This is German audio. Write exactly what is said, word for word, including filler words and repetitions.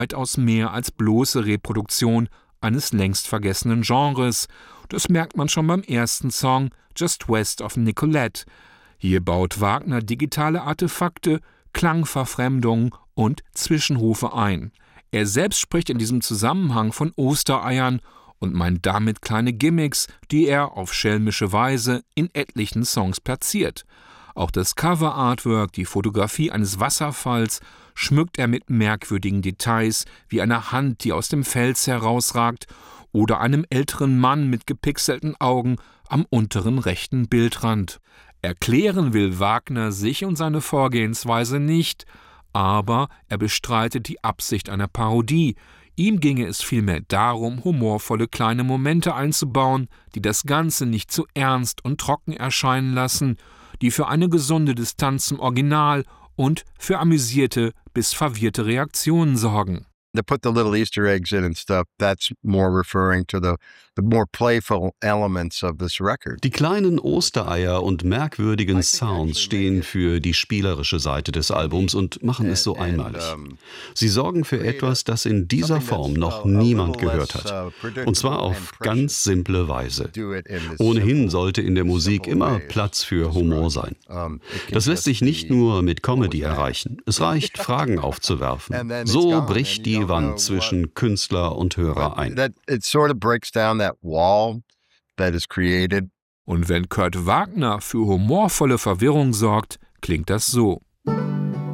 weitaus mehr als bloße Reproduktion eines längst vergessenen Genres. Das merkt man schon beim ersten Song Just West of Nicolette. Hier baut Wagner digitale Artefakte, Klangverfremdungen und Zwischenrufe ein. Er selbst spricht in diesem Zusammenhang von Ostereiern und meint damit kleine Gimmicks, die er auf schelmische Weise in etlichen Songs platziert. Auch das Cover-Artwork, die Fotografie eines Wasserfalls, schmückt er mit merkwürdigen Details wie einer Hand, die aus dem Fels herausragt, oder einem älteren Mann mit gepixelten Augen am unteren rechten Bildrand. Erklären will Wagner sich und seine Vorgehensweise nicht, aber er bestreitet die Absicht einer Parodie. Ihm ginge es vielmehr darum, humorvolle kleine Momente einzubauen, die das Ganze nicht zu ernst und trocken erscheinen lassen, die für eine gesunde Distanz zum Original und für amüsierte bis verwirrte Reaktionen sorgen. To put the little Easter eggs in and stuff, that's more referring to the, the more playful elements of this record. Die kleinen Ostereier und merkwürdigen Sounds stehen für die spielerische Seite des Albums und machen es so einmalig. Sie sorgen für etwas, das in dieser Form noch niemand gehört hat. Und zwar auf ganz simple Weise. Ohnehin sollte in der Musik immer Platz für Humor sein. Das lässt sich nicht nur mit Comedy erreichen. Es reicht, Fragen aufzuwerfen. So bricht die Wand zwischen Künstler und Hörer ein. Und wenn Kurt Wagner für humorvolle Verwirrung sorgt, klingt das so.